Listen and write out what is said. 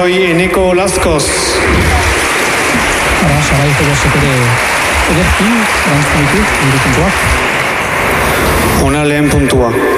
milioi Eneko Lazkoz. Ara, Saraiko bosek ere ederki, erantzun ditu, puntuak. Ona lehen puntua.